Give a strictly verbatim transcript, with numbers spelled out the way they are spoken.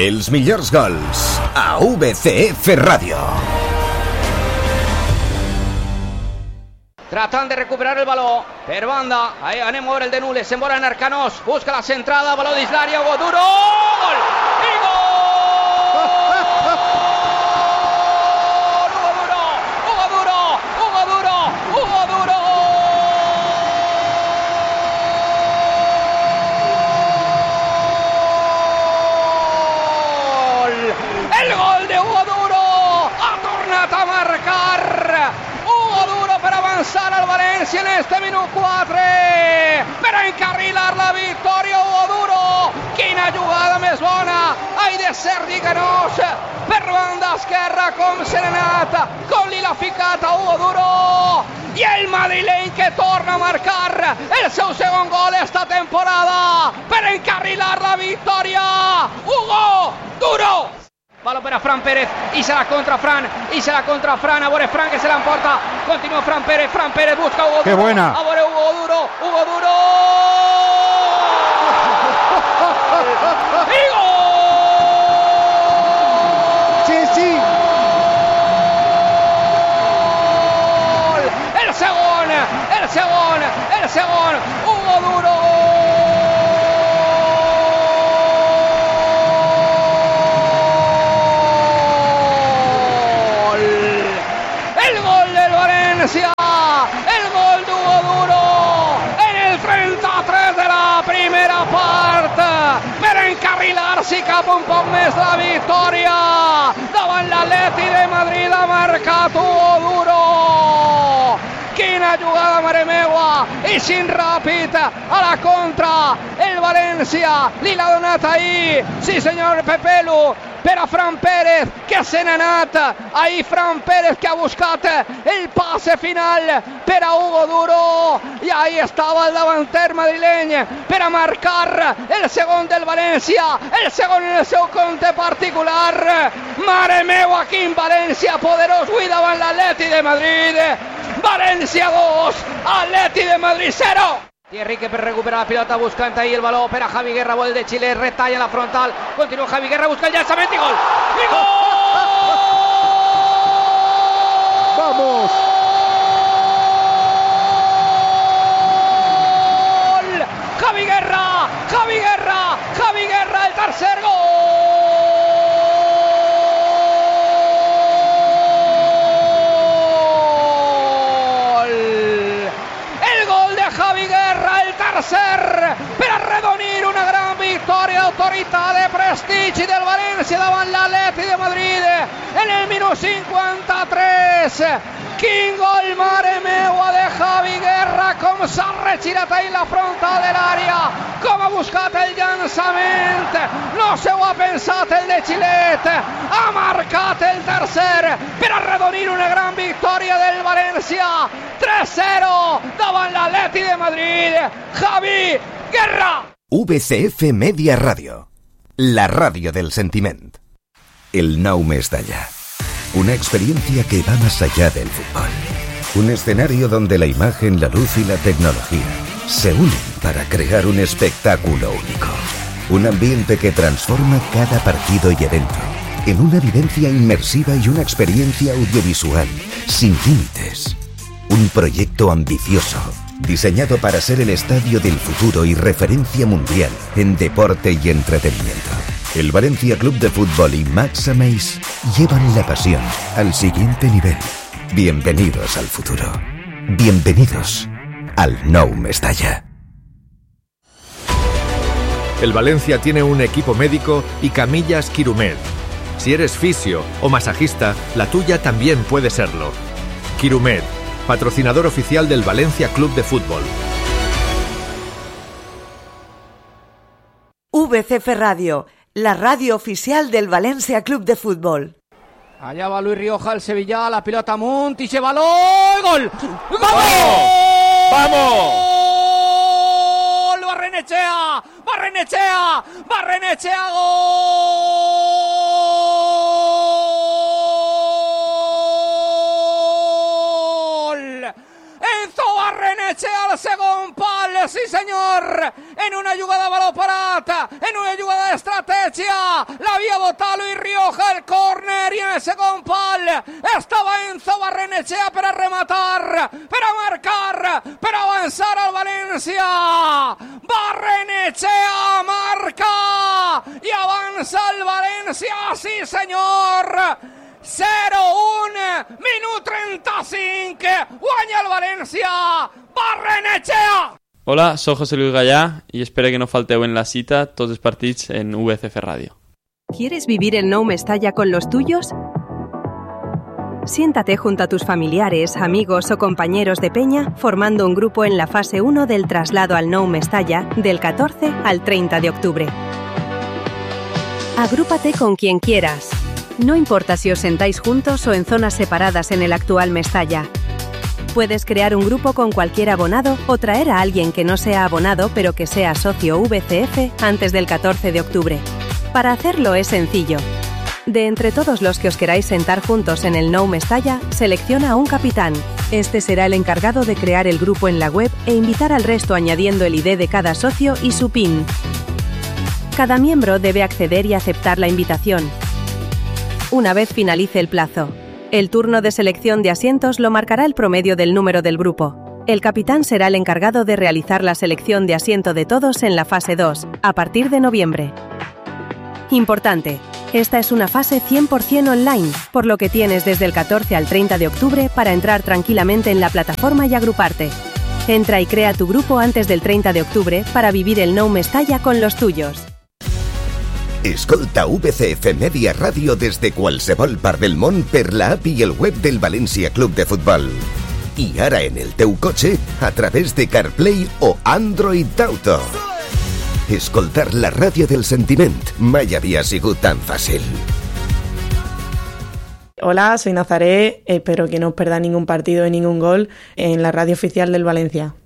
Els millors gols a V C F Radio. Tratan de recuperar el balón per banda, ahí anem a veure el de Nules, s'envola en Arcanós, busca la centrada, baló d'Islària, Hugo Duro, gol! I gol! Hugo Duro, Hugo Duro, Hugo Duro, Hugo Duro! Gol! El gol de Hugo Duro! Ha tornat a marcar! Hugo Duro per avançar al València en este minut quatre, per encarrilar la victòria. Hugo Duro, quina jugada més bona, ai de Sergi Canós, per banda esquerra, com se n'ha anat, com li l'ha ficat a Hugo Duro, i el madrileny que torna a marcar el seu segon gol esta temporada, per encarrilar la victòria. Hugo Duro! Balón para Fran Pérez, y se la contra Fran, y se la contra Fran, a veure Fran que se la emporta, continúa Fran Pérez, Fran Pérez busca a Hugo Duro. ¡Qué buena! A veure Hugo Duro, Hugo Duro. ¡Y gol! ¡Sí, sí! El segon, el segon, el segon, Hugo Duro. El gol d'Hugo Duro en el trenta-tres de la primera part per encarrilar-s'hi cap un poc més la victòria davant l'Atleti de Madrid. Ha marcat Hugo Duro. Quina jugada, mare meua, i sin ràpid a la contra el València li l'ha donat ahir, sí senyor Pepelu, per a Fran Pérez, que se n'ha anat. Ahí Fran Pérez que ha buscat el passe final per a Hugo Duro, i ahí estava el davanter madrileny per a marcar el segon del València, el segon en el seu compte particular. Mare meua, quin València poderós avui davant l'Atleti de Madrid. València dos, Atleti de Madrid cero. Thierry que per recuperar la pilota buscant ahí el baló per a Javi Guerra, vol de Xile, retalla la frontal, continua Javi Guerra, busca el llançament i gol! I gol! ¡Vamos! Javi Guerra, Javi Guerra, Javi Guerra, el tercer gol! Javi Guerra, el tercer, per arredonir una gran victòria d'autoritat de prestigi del València davant l'Atleti de Madrid en el minut cinquanta-tres. Quin gol, mare meua, de Javi Guerra, com s'ha regirat ahí la frontal de l'àrea, com ha buscat el llançament, no se ho ha pensat el de Xilet, ha marcat el tercer per arredonir una gran victòria del València, tres cero davant l'Atleti de Madrid. Javi Guerra. V C F Media Radio, la radio del sentiment. El Nou Mestalla, una experiencia que va más allá del fútbol. Un escenario donde la imagen, la luz y la tecnología se unen para crear un espectáculo único. Un ambiente que transforma cada partido y evento en una vivencia inmersiva y una experiencia audiovisual sin límites. Un proyecto ambicioso, diseñado para ser el estadio del futuro y referencia mundial en deporte y entretenimiento. El Valencia Club de Fútbol y Max Ameis llevan la pasión al siguiente nivel. Bienvenidos al futuro. Bienvenidos al Nou Mestalla. El Valencia tiene un equipo médico y camillas Quirumed. Si eres fisio o masajista, la tuya también puede serlo. Quirumed, patrocinador oficial del Valencia Club de Fútbol. V C F Radio, la radio oficial del Valencia Club de Fútbol. Allá va Luis Rioja, el Sevilla, la pilota amunt i se baló, gol! ¡Vamos! ¡Vamos! Barrenechea, Barrenechea, Barrenechea, gol! Enzo Barrenechea al segon pal, sí señor, en una jugada baloparata, en una jugada de estrategia, l'havia votato Luis Rioja el córner y en el segon pal estaba Enzo Barrenechea per a rematar, per a marcar, per a avanzar al Valencia. Barrenechea marca y avanza el Valencia, sí señor. cero uno, minut trenta-cinc, guanya el València, Barrenechea! Hola, soy José Luis Gallá y espero que no falteu en la cita todos los partidos en V C F Radio. ¿Quieres vivir el Nou Mestalla con los tuyos? Siéntate junto a tus familiares, amigos o compañeros de peña formando un grupo en la fase uno del traslado al Nou Mestalla del catorce al treinta de octubre. Agrúpate con quien quieras. No importa si os sentáis juntos o en zonas separadas en el actual Mestalla. Puedes crear un grupo con cualquier abonado o traer a alguien que no sea abonado pero que sea socio V C F antes del catorce de octubre. Para hacerlo es sencillo. De entre todos los que os queráis sentar juntos en el Nou Mestalla, selecciona a un capitán. Este será el encargado de crear el grupo en la web e invitar al resto añadiendo el I D de cada socio y su PIN. Cada miembro debe acceder y aceptar la invitación. Una vez finalice el plazo, el turno de selección de asientos lo marcará el promedio del número del grupo. El capitán será el encargado de realizar la selección de asiento de todos en la fase dos, a partir de noviembre. Importante, esta es una fase cien por ciento online, por lo que tienes desde el catorce al treinta de octubre para entrar tranquilamente en la plataforma y agruparte. Entra y crea tu grupo antes del treinta de octubre para vivir el Nou Mestalla con los tuyos. Escolta V C F Media Ràdio des de qualsevol part del món per la app i el web del València Club de Futbol. I ara en el teu cotxe a través de CarPlay o Android Auto. Escoltar la ràdio del sentiment mai havia sigut tan fàcil. Hola, soy Nazaré, espero que no os perdáis ningún partido y ningún gol en la radio oficial del Valencia.